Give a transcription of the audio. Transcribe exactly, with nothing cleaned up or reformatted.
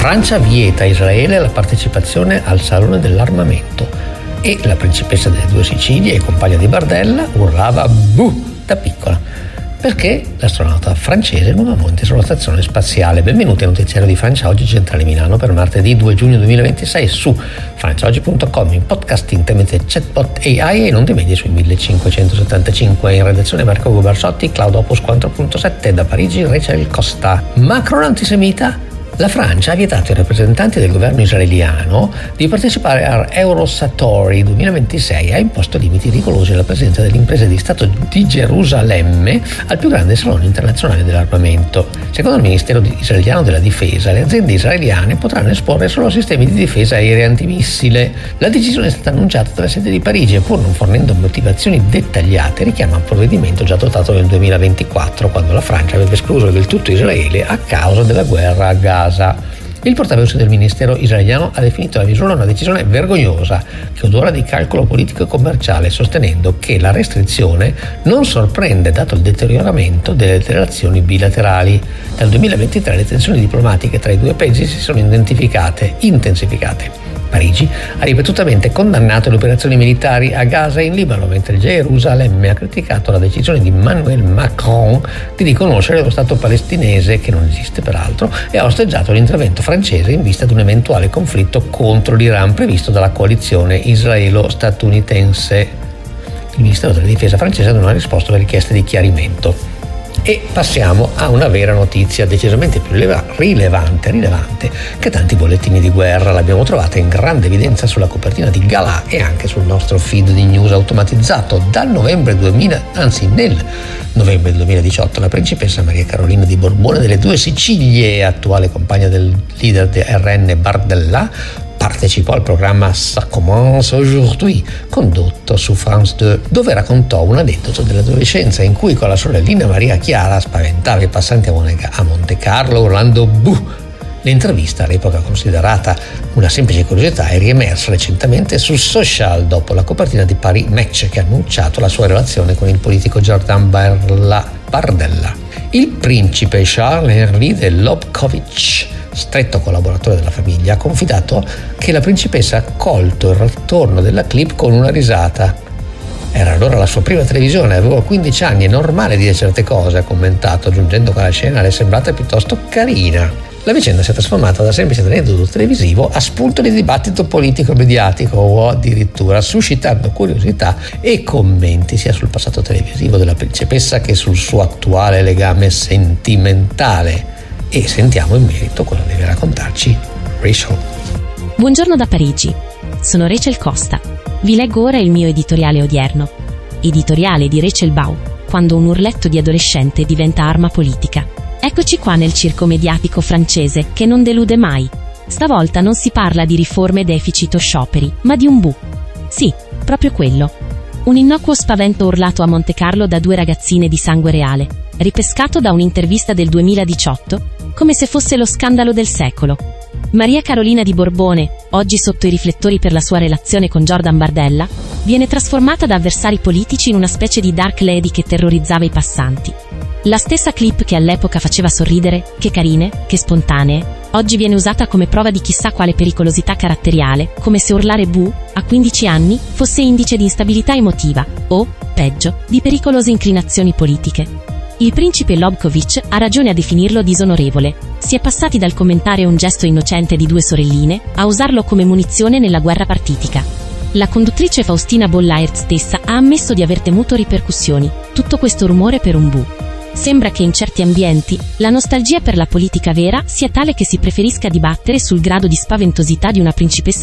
Francia vieta a Israele la partecipazione al Salone dell'Armamento e la principessa delle due Sicilie e compagna di Bardella urlava "buh" da piccola, perché l'astronauta francese nuovamente sulla stazione spaziale. Benvenuti al notiziario di Francia Oggi Centrale Milano per martedì due giugno duemilaventisei su franciaoggi punto com, in podcasting tramite chatbot A I e non dei media sui millecinquecentosettantacinque. In redazione Marco Gubarsotti, Cloud Opus quattro punto sette, da Parigi Rachel Costa. Macron antisemita? La Francia ha vietato ai rappresentanti del governo israeliano di partecipare a Eurosatori duemilaventisei e ha imposto limiti rigorosi alla presenza delle imprese di Stato di Gerusalemme al più grande salone internazionale dell'armamento. Secondo il Ministero israeliano della Difesa, le aziende israeliane potranno esporre solo sistemi di difesa aerea antimissile. La decisione è stata annunciata dalla sede di Parigi e, pur non fornendo motivazioni dettagliate, richiama un provvedimento già adottato nel duemilaventiquattro, quando la Francia aveva escluso del tutto Israele a causa della guerra a Gaza. Il portavoce del ministero israeliano ha definito la misura una decisione vergognosa che odora di calcolo politico e commerciale, sostenendo che la restrizione non sorprende dato il deterioramento delle relazioni bilaterali. Dal duemilaventitré le tensioni diplomatiche tra i due paesi si sono intensificate. intensificate. Parigi ha ripetutamente condannato le operazioni militari a Gaza e in Libano, mentre Gerusalemme ha criticato la decisione di Emmanuel Macron di riconoscere lo Stato palestinese, che non esiste peraltro, e ha osteggiato l'intervento francese in vista di un eventuale conflitto contro l'Iran previsto dalla coalizione israelo-statunitense. Il Ministero della Difesa francese non ha risposto alle richieste di chiarimento. E passiamo a una vera notizia decisamente più rilevante, rilevante che tanti bollettini di guerra. L'abbiamo trovata in grande evidenza sulla copertina di Galà e anche sul nostro feed di news automatizzato. Dal novembre duemila, anzi nel novembre duemiladiciotto, la principessa Maria Carolina di Borbone delle due Sicilie, attuale compagna del leader di R N Bardella, partecipò al programma Ça commence aujourd'hui, condotto su France due, dove raccontò un aneddoto dell'adolescenza in cui con la sorellina Maria Chiara spaventava i passanti a Monte Carlo urlando "buh". L'intervista, all'epoca considerata una semplice curiosità, è riemersa recentemente sul social dopo la copertina di Paris Match, che ha annunciato la sua relazione con il politico Jordan Bardella. Il principe Charles-Henri de Lobkowicz, stretto collaboratore della famiglia, ha confidato che la principessa ha colto il ritorno della clip con una risata. Era allora la sua prima televisione, avevo quindici anni, è normale dire certe cose, ha commentato, aggiungendo che la scena le è sembrata piuttosto carina. La vicenda si è trasformata da semplice aneddoto televisivo a spunto di dibattito politico e mediatico, o addirittura suscitando curiosità e commenti sia sul passato televisivo della principessa che sul suo attuale legame sentimentale. E sentiamo in merito cosa deve raccontarci Rachel. Buongiorno da Parigi, sono Rachel Costa. Vi leggo ora il mio editoriale odierno. Editoriale di Rachel Bau, quando un urletto di adolescente diventa arma politica. Eccoci qua nel circo mediatico francese, che non delude mai. Stavolta non si parla di riforme, deficit o scioperi, ma di un bu. Sì, proprio quello. Un innocuo spavento urlato a Monte Carlo da due ragazzine di sangue reale, ripescato da un'intervista del duemiladiciotto, come se fosse lo scandalo del secolo. Maria Carolina di Borbone, oggi sotto i riflettori per la sua relazione con Jordan Bardella, viene trasformata da avversari politici in una specie di dark lady che terrorizzava i passanti. La stessa clip che all'epoca faceva sorridere, che carine, che spontanee, oggi viene usata come prova di chissà quale pericolosità caratteriale, come se urlare bu, a quindici anni, fosse indice di instabilità emotiva, o, peggio, di pericolose inclinazioni politiche. Il principe Lobkowicz ha ragione a definirlo disonorevole. Si è passati dal commentare un gesto innocente di due sorelline a usarlo come munizione nella guerra partitica. La conduttrice Faustina Bollaert stessa ha ammesso di aver temuto ripercussioni. Tutto questo rumore per un bu. Sembra che in certi ambienti la nostalgia per la politica vera sia tale che si preferisca dibattere sul grado di spaventosità di una principessa